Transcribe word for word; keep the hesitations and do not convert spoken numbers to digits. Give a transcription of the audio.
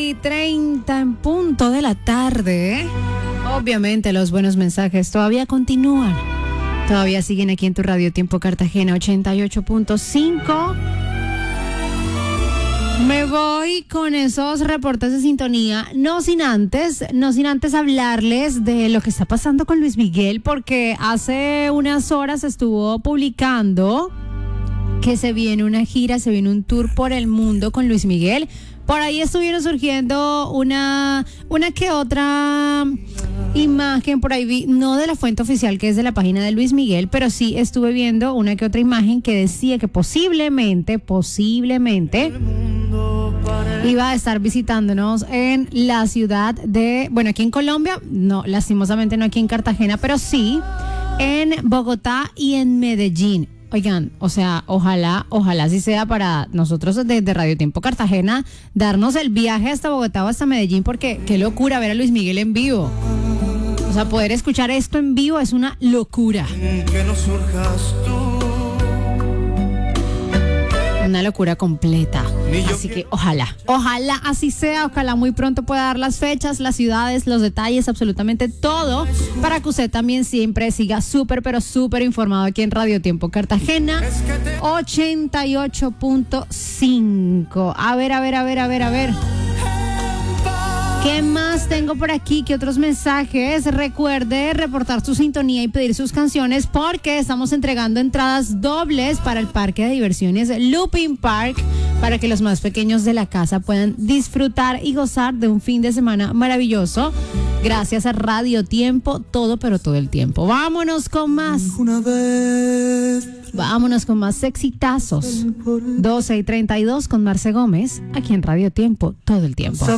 y treinta en punto de la tarde. Obviamente los buenos mensajes todavía continúan. Todavía siguen aquí en tu Radio Tiempo Cartagena ochenta y ocho punto cinco. Me voy con esos reportes de sintonía, no sin antes, no sin antes hablarles de lo que está pasando con Luis Miguel, porque hace unas horas estuvo publicando que se viene una gira, se viene un tour por el mundo con Luis Miguel. Por ahí estuvieron surgiendo una, una que otra imagen, por ahí vi, no de la fuente oficial que es de la página de Luis Miguel, pero sí estuve viendo una que otra imagen que decía que posiblemente, posiblemente iba a estar visitándonos en la ciudad de, bueno, aquí en Colombia, no, lastimosamente no aquí en Cartagena, pero sí en Bogotá y en Medellín. Oigan, o sea, ojalá, ojalá sí sea para nosotros desde Radio Tiempo Cartagena darnos el viaje hasta Bogotá o hasta Medellín, porque qué locura ver a Luis Miguel en vivo. O sea, poder escuchar esto en vivo es una locura. Que no surjas tú. Una locura completa. Así que ojalá, ojalá así sea, ojalá muy pronto pueda dar las fechas, las ciudades, los detalles, absolutamente todo, para que usted también siempre siga súper, pero súper informado aquí en Radio Tiempo Cartagena ochenta y ocho punto cinco. A ver, a ver, a ver, a ver, a ver. ¿Qué más tengo por aquí? ¿Qué otros mensajes? Recuerde reportar su sintonía y pedir sus canciones, porque estamos entregando entradas dobles para el parque de diversiones Looping Park, para que los más pequeños de la casa puedan disfrutar y gozar de un fin de semana maravilloso. Gracias a Radio Tiempo, todo, pero todo el tiempo. Vámonos con más. Una vez. Vámonos con más exitazos. doce y treinta y dos con Marce Gómez, aquí en Radio Tiempo, todo el tiempo.